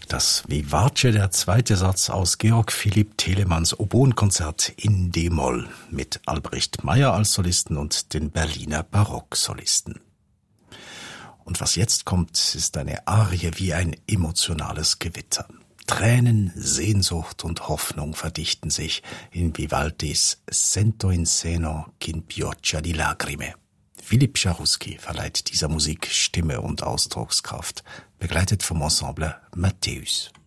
Das Vivace, der zweite Satz aus Georg Philipp Telemanns Oboenkonzert in D-Moll mit Albrecht Meyer als Solisten und den Berliner Barocksolisten. Und was jetzt kommt, ist eine Arie wie ein emotionales Gewitter. Tränen, Sehnsucht und Hoffnung verdichten sich in Vivaldis Sento in seno chin pioggia di lacrime. Philipp Scharusky verleiht dieser Musik Stimme und Ausdruckskraft, begleitet vom Ensemble Matthäus.